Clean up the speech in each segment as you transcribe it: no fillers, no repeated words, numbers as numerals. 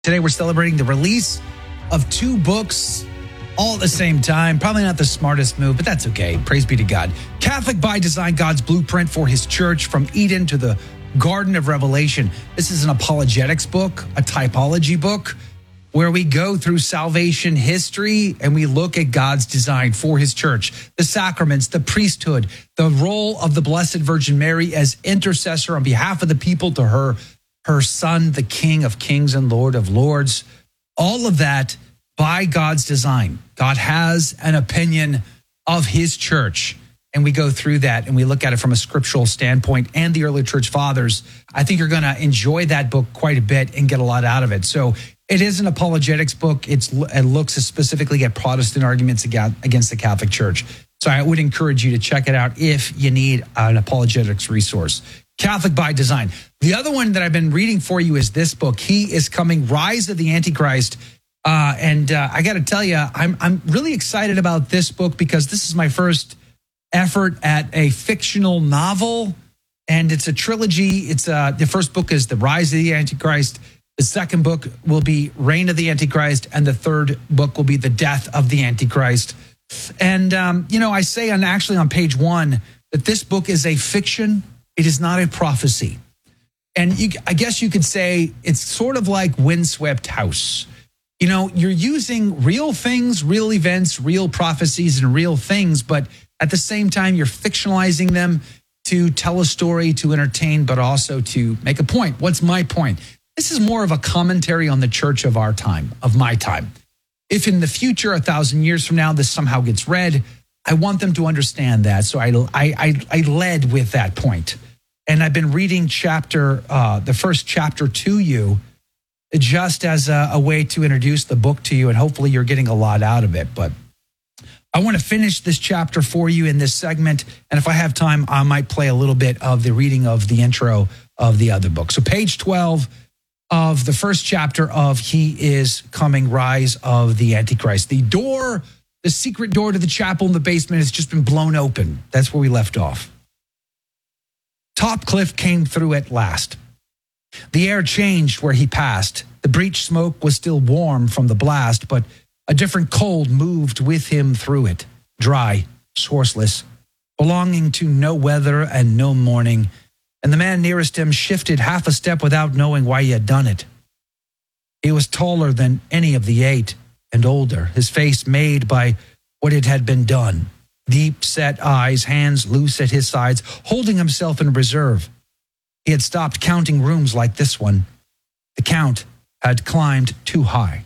Today we're celebrating the release of 2 books all at the same time. Probably not the smartest move, but that's okay. Praise be to God. Catholic by Design, God's blueprint for his church from Eden to the Garden of Revelation. This is an apologetics book, a typology book, where we go through salvation history and we look at God's design for his church, the sacraments, the priesthood, the role of the Blessed Virgin Mary as intercessor on behalf of the people to her son, the King of Kings and Lord of Lords. All of that by God's design. God has an opinion of his church. And we go through that and we look at it from a scriptural standpoint and the early church fathers. I think you're going to enjoy that book quite a bit and get a lot out of it. So it is an apologetics book. It looks specifically at Protestant arguments against the Catholic Church. So I would encourage you to check it out if you need an apologetics resource. Catholic by Design. The other one that I've been reading for you is this book. He is Coming, Rise of the Antichrist. I got to tell you, I'm really excited about this book because this is my first effort at a fictional novel, and it's a trilogy. It's the first book is The Rise of the Antichrist. The second book will be Reign of the Antichrist, and the third book will be The Death of the Antichrist. And I say on page 1 that this book is a fiction. It is not a prophecy. And I guess you could say it's sort of like Windswept House. You're using real things, real events, real prophecies, and real things, but at the same time, you're fictionalizing them to tell a story, to entertain, but also to make a point. What's my point? This is more of a commentary on the church of our time, of my time. If in the future, 1,000 years from now, this somehow gets read, I want them to understand that. So I led with that point. And I've been reading the first chapter to you just as a way to introduce the book to you. And hopefully you're getting a lot out of it. But I want to finish this chapter for you in this segment. And if I have time, I might play a little bit of the reading of the intro of the other book. So page 12 of the first chapter of He is Coming, Rise of the Antichrist. The secret door to the chapel in the basement has just been blown open. That's where we left off. Topcliffe came through at last. The air changed where he passed. The breech smoke was still warm from the blast, but a different cold moved with him through it, dry, sourceless, belonging to no weather and no morning, and the man nearest him shifted half a step without knowing why he had done it. He was taller than any of the 8 and older, his face made by what it had been done. Deep-set eyes, hands loose at his sides, holding himself in reserve. He had stopped counting rooms like this one. The count had climbed too high.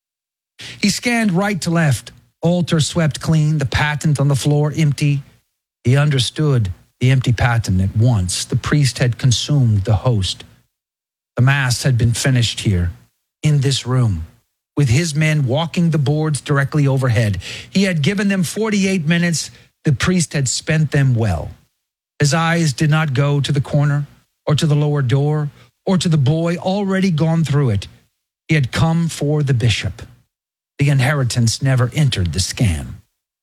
He scanned right to left, altar swept clean, the patent on the floor empty. He understood the empty patent at once. The priest had consumed the host. The Mass had been finished here, in this room, with his men walking the boards directly overhead. He had given them 48 minutes. The priest had spent them well. His eyes did not go to the corner or to the lower door or to the boy already gone through it. He had come for the bishop. The inheritance never entered the scan.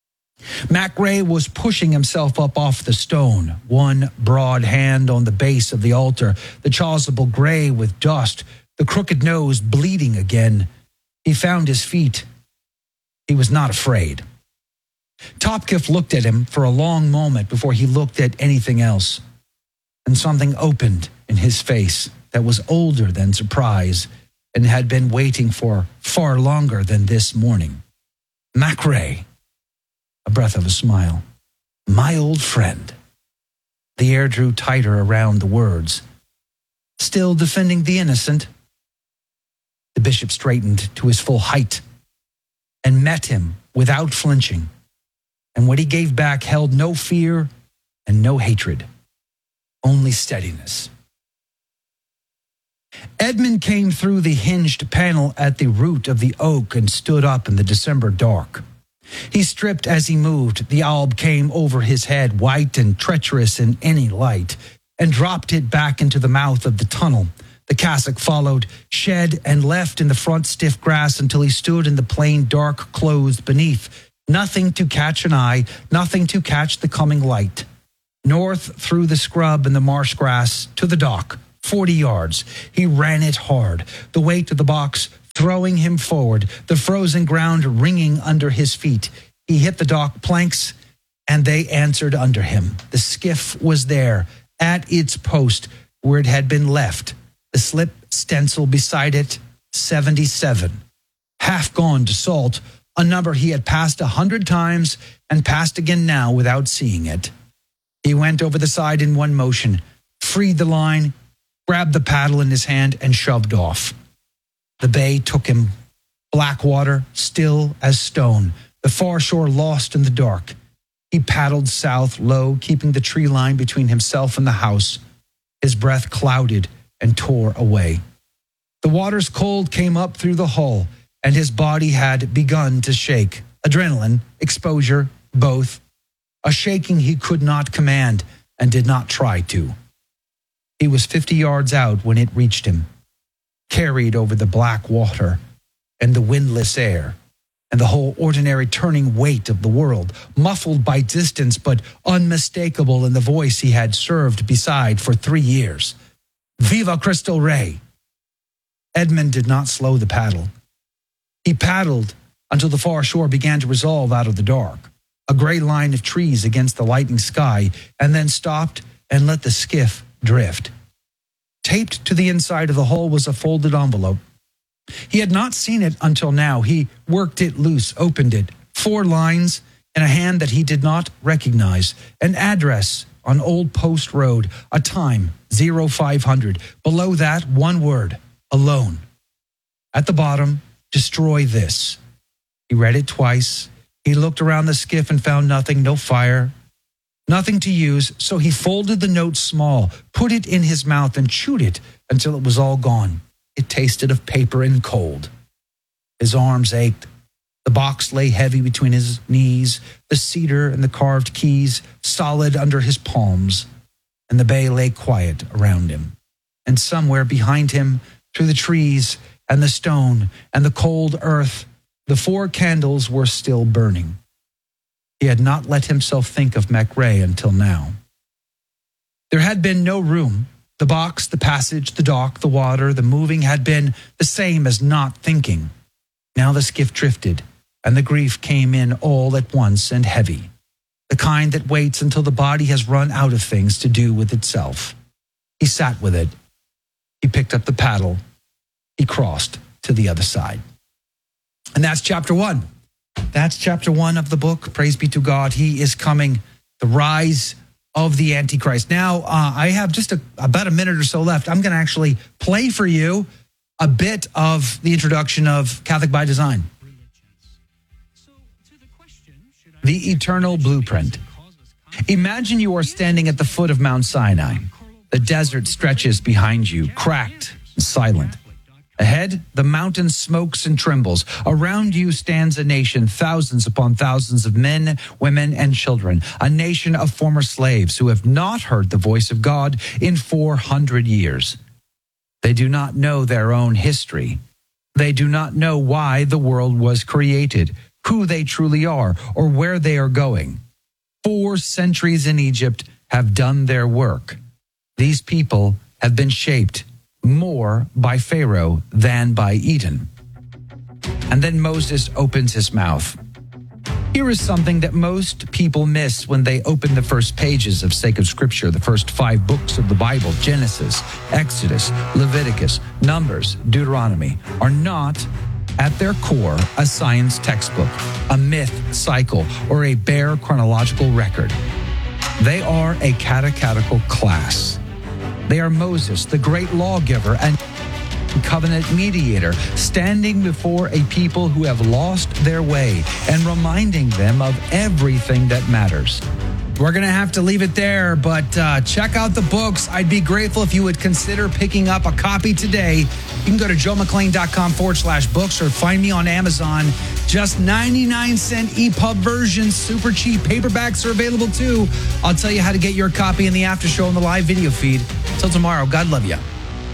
MacRae was pushing himself up off the stone, one broad hand on the base of the altar, the chasuble gray with dust, the crooked nose bleeding again. He found his feet. He was not afraid. Topcliffe looked at him for a long moment before he looked at anything else. And something opened in his face that was older than surprise and had been waiting for far longer than this morning. MacRae, a breath of a smile. My old friend. The air drew tighter around the words. Still defending the innocent? The bishop straightened to his full height and met him without flinching. And what he gave back held no fear and no hatred, only steadiness. Edmund came through the hinged panel at the root of the oak and stood up in the December dark. He stripped as he moved. The alb came over his head, white and treacherous in any light, and dropped it back into the mouth of the tunnel. The cassock followed, shed and left in the front stiff grass until he stood in the plain dark clothes beneath. Nothing to catch an eye, nothing to catch the coming light. North through the scrub and the marsh grass to the dock, 40 yards. He ran it hard. The way to the box, throwing him forward, the frozen ground ringing under his feet. He hit the dock planks, and they answered under him. The skiff was there, at its post, where it had been left. The slip stencil beside it, 77. Half gone to salt, a number he had passed 100 times and passed again now without seeing it. He went over the side in one motion, freed the line, grabbed the paddle in his hand, and shoved off. The bay took him. Black water, still as stone, the far shore lost in the dark. He paddled south low, keeping the tree line between himself and the house. His breath clouded and tore away. The water's cold came up through the hull, and his body had begun to shake. Adrenaline, exposure, both. A shaking he could not command and did not try to. He was 50 yards out when it reached him, carried over the black water and the windless air and the whole ordinary turning weight of the world, muffled by distance but unmistakable in the voice he had served beside for 3 years. Viva Cristo Rey! Edmund did not slow the paddle. He paddled until the far shore began to resolve out of the dark, a gray line of trees against the lightening sky, and then stopped and let the skiff drift. Taped to the inside of the hull was a folded envelope. He had not seen it until now. He worked it loose, opened it. 4 lines in a hand that he did not recognize. An address on Old Post Road, a time, 0500. Below that, one word, alone. At the bottom, destroy this. He read it twice. He looked around the skiff and found nothing, no fire, nothing to use, so he folded the note small, put it in his mouth, and chewed it until it was all gone. It tasted of paper and cold. His arms ached. The box lay heavy between his knees, the cedar and the carved keys solid under his palms, and the bay lay quiet around him. And somewhere behind him, through the trees and the stone and the cold earth, the 4 candles were still burning. He had not let himself think of McRae until now. There had been no room. The box, the passage, the dock, the water, the moving had been the same as not thinking. Now the skiff drifted, and the grief came in all at once and heavy, the kind that waits until the body has run out of things to do with itself. He sat with it. He picked up the paddle. He crossed to the other side. And that's chapter 1. That's chapter 1 of the book. Praise be to God. He is coming. The rise of the Antichrist. Now, I have just about a minute or so left. I'm going to actually play for you a bit of the introduction of Catholic by Design. The Eternal Blueprint. Imagine you are standing at the foot of Mount Sinai. The desert stretches behind you, cracked and silent. Ahead, the mountain smokes and trembles. Around you stands a nation, thousands upon thousands of men, women, and children, a nation of former slaves who have not heard the voice of God in 400 years. They do not know their own history. They do not know why the world was created, who they truly are, or where they are going. 4 centuries in Egypt have done their work. These people have been shaped more by Pharaoh than by Eden. And then Moses opens his mouth. Here is something that most people miss when they open the first pages of sacred scripture, the first 5 books of the Bible, Genesis, Exodus, Leviticus, Numbers, Deuteronomy, are not, at their core, a science textbook, a myth cycle, or a bare chronological record. They are a catechetical class. They are Moses, the great lawgiver and covenant mediator, standing before a people who have lost their way and reminding them of everything that matters. We're going to have to leave it there, but check out the books. I'd be grateful if you would consider picking up a copy today. You can go to joemcclain.com/books or find me on Amazon. Just 99-cent EPUB versions, super cheap. Paperbacks are available too. I'll tell you how to get your copy in the after show and the live video feed. Till tomorrow, God love you.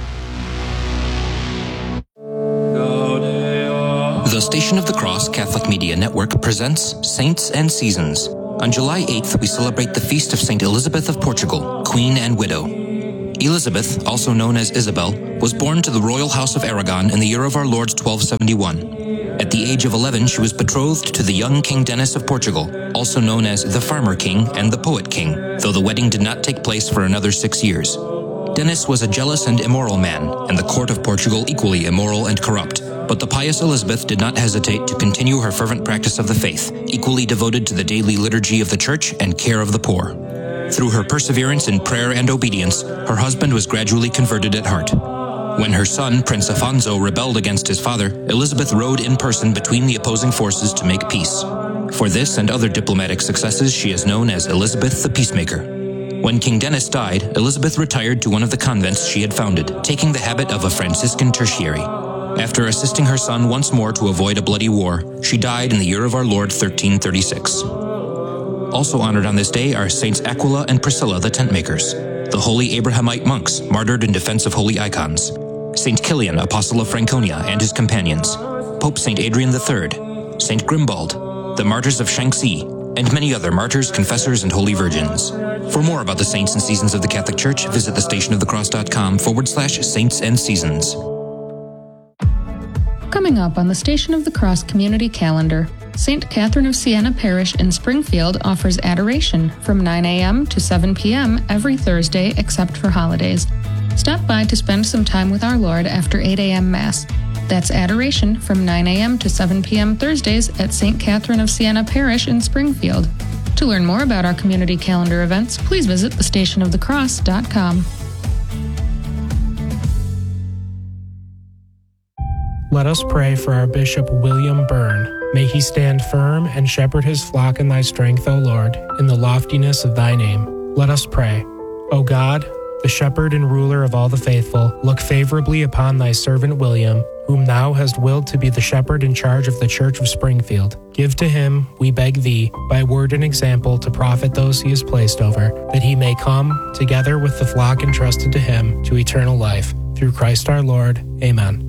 The Station of the Cross Catholic Media Network presents Saints and Seasons. On July 8th, we celebrate the feast of St. Elizabeth of Portugal, Queen and Widow. Elizabeth, also known as Isabel, was born to the royal house of Aragon in the year of our Lord 1271. At the age of 11, she was betrothed to the young King Denis of Portugal, also known as the Farmer King and the Poet King, though the wedding did not take place for another 6 years. Denis was a jealous and immoral man, and the court of Portugal equally immoral and corrupt. But the pious Elizabeth did not hesitate to continue her fervent practice of the faith, equally devoted to the daily liturgy of the church and care of the poor. Through her perseverance in prayer and obedience, her husband was gradually converted at heart. When her son, Prince Afonso, rebelled against his father, Elizabeth rode in person between the opposing forces to make peace. For this and other diplomatic successes, she is known as Elizabeth the Peacemaker. When King Denis died, Elizabeth retired to one of the convents she had founded, taking the habit of a Franciscan tertiary. After assisting her son once more to avoid a bloody war, she died in the year of our Lord 1336. Also honored on this day are Saints Aquila and Priscilla the Tentmakers, the holy Abrahamite monks martyred in defense of holy icons, Saint Kilian, Apostle of Franconia, and his companions, Pope Saint Adrian III, Saint Grimbald, the martyrs of Shanxi, and many other martyrs, confessors, and holy virgins. For more about the saints and seasons of the Catholic Church, visit thestationofthecross.com/saints and seasons. Coming up on the Station of the Cross community calendar, St. Catherine of Siena Parish in Springfield offers adoration from 9 a.m. to 7 p.m. every Thursday except for holidays. Stop by to spend some time with our Lord after 8 a.m. Mass. That's adoration from 9 a.m. to 7 p.m. Thursdays at St. Catherine of Siena Parish in Springfield. To learn more about our community calendar events, please visit thestationofthecross.com. Let us pray for our Bishop William Byrne. May he stand firm and shepherd his flock in thy strength, O Lord, in the loftiness of thy name. Let us pray. O God, the shepherd and ruler of all the faithful, look favorably upon thy servant William, whom thou hast willed to be the shepherd in charge of the Church of Springfield. Give to him, we beg thee, by word and example to profit those he is placed over, that he may come, together with the flock entrusted to him, to eternal life. Through Christ our Lord. Amen.